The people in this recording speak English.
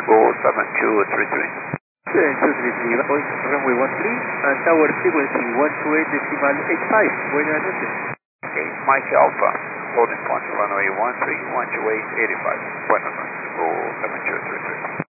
Go 7233. 7233, point runway 13, and tower frequency 128.85. Buenas noches. Okay, Mike Alpha, holding point runway 13, 128.85. Buenas noches, go 7233.